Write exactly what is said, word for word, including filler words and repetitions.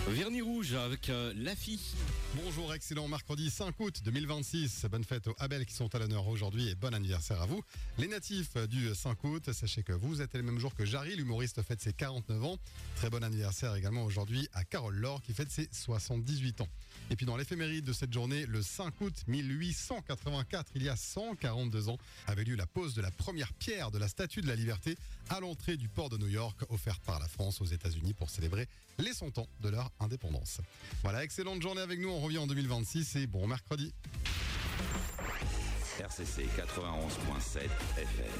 Vernis rouge avec euh, la fille. Bonjour, excellent mercredi cinq août deux mille vingt-six. Bonne fête aux Abel qui sont à l'honneur aujourd'hui et bon anniversaire à vous. Les natifs du cinq août, sachez que vous êtes le même jour que Jarry, l'humoriste fête ses quarante-neuf ans. Très bon anniversaire également aujourd'hui à Carole Laure qui fête ses soixante-dix-huit ans. Et puis dans l'éphéméride de cette journée, le cinq août mille huit cent quatre-vingt-quatre, il y a cent quarante-deux ans, avait lieu la pose de la première pierre de la Statue de la Liberté à l'entrée du port de New York, offerte par la France aux États-Unis pour célébrer les cent ans de leur indépendance. Voilà, excellente journée avec nous, on revient en deux mille vingt-six et bon mercredi. R C C quatre-vingt-onze virgule sept F M.